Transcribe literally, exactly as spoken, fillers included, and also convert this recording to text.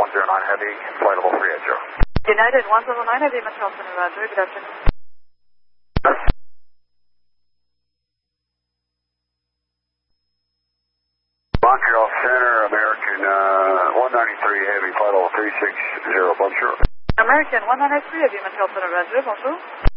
one zero nine Heavy, flight level three eight zero. United one zero nine Heavy, Montreal Center, Roger. Good afternoon. Montreal Center, American uh, one ninety-three Heavy, flight level three six zero, bonjour. American one ninety-three Heavy, Montreal Center, Roger. Bonjour.